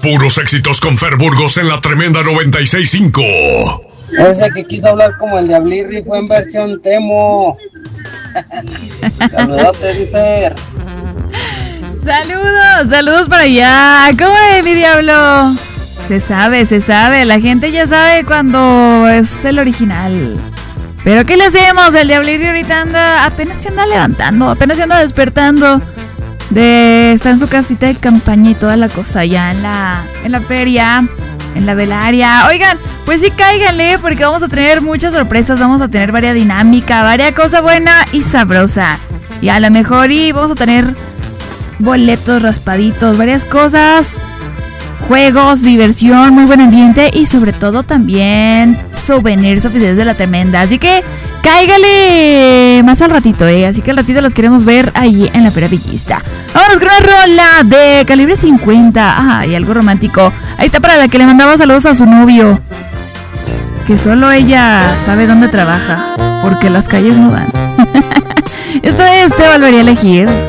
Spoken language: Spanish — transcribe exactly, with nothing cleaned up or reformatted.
Puros éxitos con Fer Burgos en la tremenda noventa y seis punto cinco. Ese que quiso hablar como el Diablirri fue en versión Temo. Saludotes, Fer. Saludos, saludos para allá. ¿Cómo es, mi diablo? Se sabe, se sabe. La gente ya sabe cuando es el original. Pero ¿qué le hacemos? El Diablirri ahorita anda, apenas se anda levantando, apenas se anda despertando. De estar en su casita de campaña y toda la cosa allá en la, en la feria, en la velaria. Oigan, pues sí, cáiganle porque vamos a tener muchas sorpresas, vamos a tener varias dinámica, varias cosa buena y sabrosa. Y a lo mejor y vamos a tener boletos raspaditos, varias cosas, juegos, diversión, muy buen ambiente y sobre todo también souvenirs oficiales de la tremenda. Así que cáigale más al ratito, eh. Así que al ratito los queremos ver ahí en la Feria Villista. Vámonos con una rola de calibre cincuenta. Ah, y algo romántico. Ahí está para la que le mandaba saludos a su novio. Que solo ella sabe dónde trabaja, porque las calles no dan. Esto es Te Volvería a Elegir.